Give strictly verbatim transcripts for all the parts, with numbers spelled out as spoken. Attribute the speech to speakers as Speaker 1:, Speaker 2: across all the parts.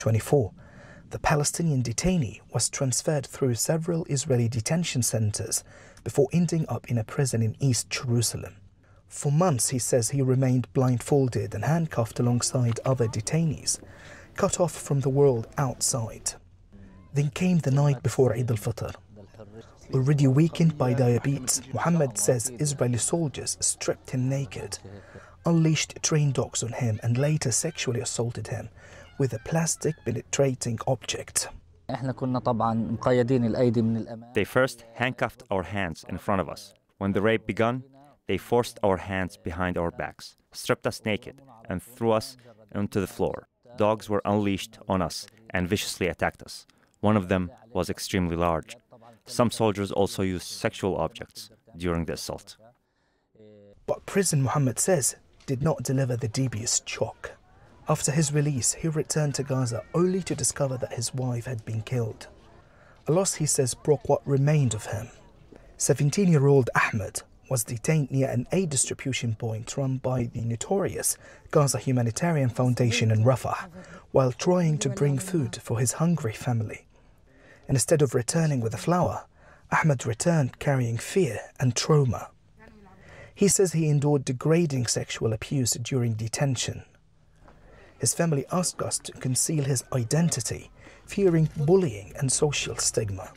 Speaker 1: twenty-four. The Palestinian detainee was transferred through several Israeli detention centers before ending up in a prison in East Jerusalem. For months, he says he remained blindfolded and handcuffed alongside other detainees, cut off from the world outside. Then came the night before Eid al-Fitr. Already weakened by diabetes, Muhammad says Israeli soldiers stripped him naked, unleashed trained dogs on him and later sexually assaulted him with a plastic penetrating object.
Speaker 2: They first handcuffed our hands in front of us. When the rape began, they forced our hands behind our backs, stripped us naked, and threw us onto the floor. Dogs were unleashed on us and viciously attacked us. One of them was extremely large. Some soldiers also used sexual objects during the assault.
Speaker 1: But prison, Muhammad says, did not deliver the deepest shock. After his release, he returned to Gaza only to discover that his wife had been killed. A loss, he says, broke what remained of him. seventeen-year-old Ahmed was detained near an aid distribution point run by the notorious Gaza Humanitarian Foundation in Rafah while trying to bring food for his hungry family. And instead of returning with a flower, Ahmed returned carrying fear and trauma. He says he endured degrading sexual abuse during detention. His family asked us to conceal his identity, fearing bullying and social stigma.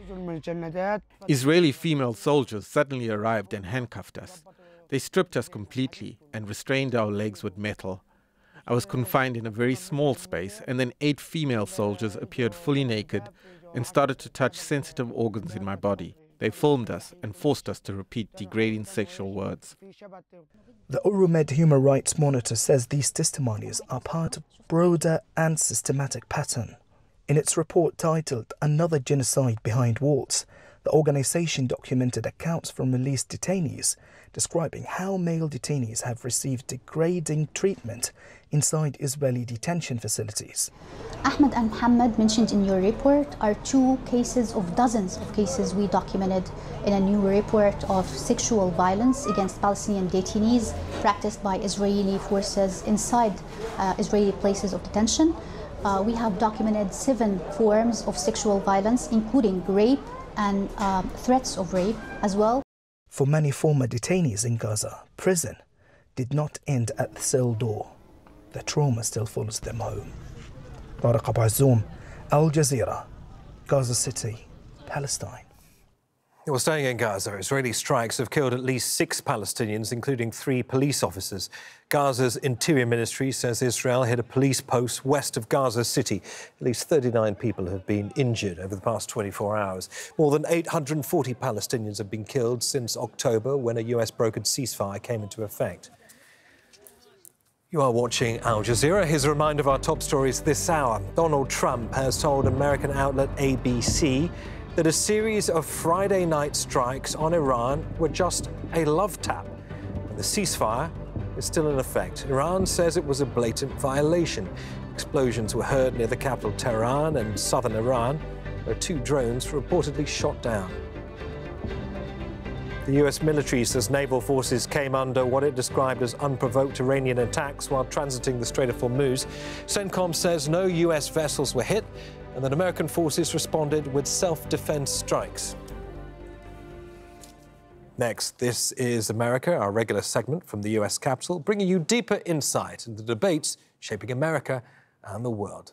Speaker 3: Israeli female soldiers suddenly arrived and handcuffed us. They stripped us completely and restrained our legs with metal. I was confined in a very small space, and then eight female soldiers appeared fully naked and started to touch sensitive organs in my body. They filmed us and forced us to repeat degrading sexual words.
Speaker 1: The Euromed Human Rights Monitor says these testimonies are part of a broader and systematic pattern. In its report titled Another Genocide Behind Walls, the organization documented accounts from released detainees describing how male detainees have received degrading treatment inside Israeli detention facilities.
Speaker 4: Ahmed and Muhammad, mentioned in your report, are two cases of dozens of cases we documented in a new report of sexual violence against Palestinian detainees practiced by Israeli forces inside uh, Israeli places of detention. Uh, we have documented seven forms of sexual violence, including rape and um, threats of rape as well.
Speaker 1: For many former detainees in Gaza, prison did not end at the cell door. The trauma still follows them home. Tariq Abu Azzoum, Al Jazeera, Gaza City, Palestine.
Speaker 5: Well, staying in Gaza, Israeli strikes have killed at least six Palestinians, including three police officers. Gaza's Interior Ministry says Israel hit a police post west of Gaza City. At least thirty-nine people have been injured over the past twenty-four hours. More than eight hundred forty Palestinians have been killed since October, when a U S-brokered ceasefire came into effect. You are watching Al Jazeera. Here's a reminder of our top stories this hour. Donald Trump has told American outlet A B C that a series of Friday night strikes on Iran were just a love tap. And the ceasefire is still in effect. Iran says it was a blatant violation. Explosions were heard near the capital Tehran and southern Iran, where two drones were reportedly shot down. The U S military says naval forces came under what it described as unprovoked Iranian attacks while transiting the Strait of Hormuz. CENTCOM says no U S vessels were hit and that American forces responded with self-defense strikes. Next, This is America, our regular segment from the U S Capitol, bringing you deeper insight into the debates shaping America and the world.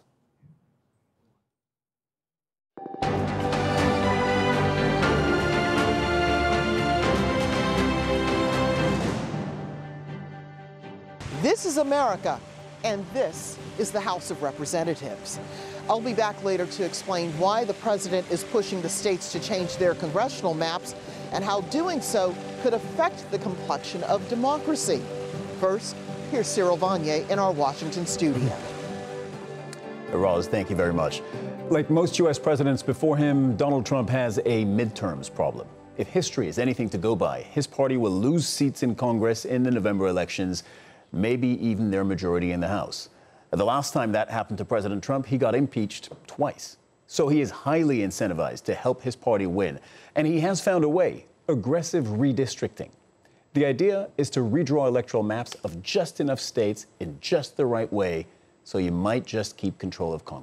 Speaker 6: This is America, and this is the House of Representatives. I'll be back later to explain why the president is pushing the states to change their congressional maps and how doing so could affect the complexion of democracy. First, here's Cyril Vanier in our Washington studio.
Speaker 7: Roz, thank you very much. Like most U S presidents before him, Donald Trump has a midterms problem. If history is anything to go by, his party will lose seats in Congress in the November elections, maybe even their majority in the House. The last time that happened to President Trump, he got impeached twice. So he is highly incentivized to help his party win. And he has found a way: aggressive redistricting. The idea is to redraw electoral maps of just enough states in just the right way, so you might just keep control of Congress.